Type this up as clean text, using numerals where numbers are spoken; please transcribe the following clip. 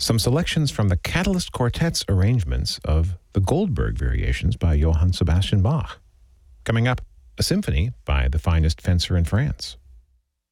some selections from the Catalyst Quartet's arrangements of the Goldberg Variations by Johann Sebastian Bach. Coming up, a symphony by the finest fencer in France.